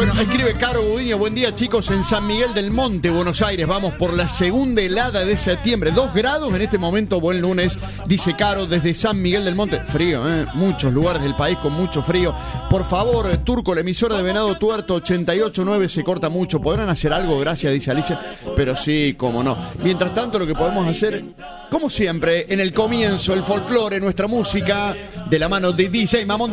Bueno, escribe Caro Budiño, buen día chicos, en San Miguel del Monte, Buenos Aires, vamos por la segunda helada de septiembre, 2 grados en este momento, buen lunes, dice Caro desde San Miguel del Monte, frío, muchos lugares del país con mucho frío, por favor, Turco, la emisora de Venado Tuerto 88.9 se corta mucho, ¿podrán hacer algo? Gracias, dice Alicia, pero sí, cómo no. Mientras tanto, lo que podemos hacer, como siempre, en el comienzo, el folclore, nuestra música, de la mano de DJ Mamón de